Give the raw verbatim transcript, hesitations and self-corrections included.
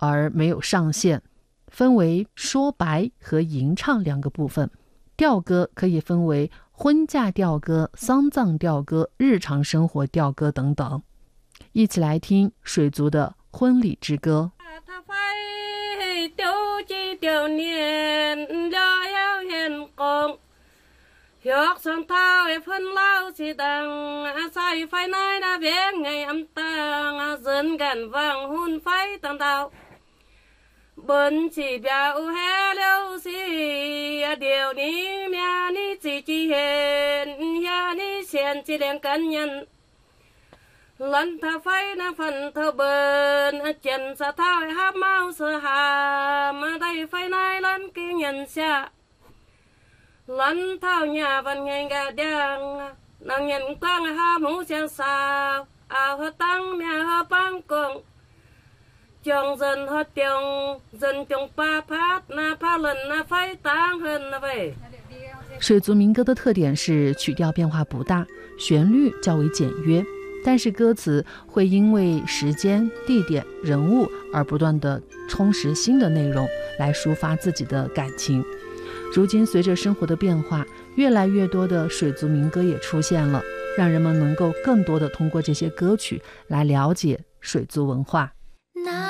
而没有上限，分为说白和吟唱两个部分。调歌可以分为婚嫁调歌、丧葬调歌、日常生活调歌等等。一起来听水族的婚礼之歌。 Yok sang tao e phân lao chỉ đằng sai phai nay đã bé ngày âm tang dân gần vàng hun phai tang tao bận chỉ biểu hè lâu xí điều ní mẹ ní chỉ chỉ hiện ya ní xiên chỉ đèn cá nhân lần thao phai na phần thao bận chân sa thao e hấp mau sơ hà mà đây phai nay lần kia nhân xa lần thao nhà văn ngày gà đàng nàng nhận quang ha mũ xiang sao áo hơ tăng mẹ hơ băng cùng chồng dần hơ tiếng dần chồng pa phát na pa lần na phai tăng hơn na vậy。 水族民歌的特点是曲调变化不大，旋律较为简约，但是歌词会因为时间、地点、人物而不断地充实新的内容，来抒发自己的感情。如今随着生活的变化，越来越多的水族民歌也出现了，让人们能够更多的通过这些歌曲来了解水族文化。